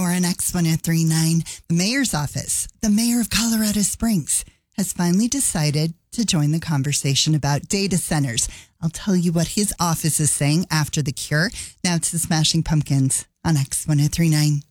on X1039. The mayor's office, the mayor of Colorado Springs, has finally decided to join the conversation about data centers. I'll tell you what his office is saying after The Cure. Now to the Smashing Pumpkins on X1039.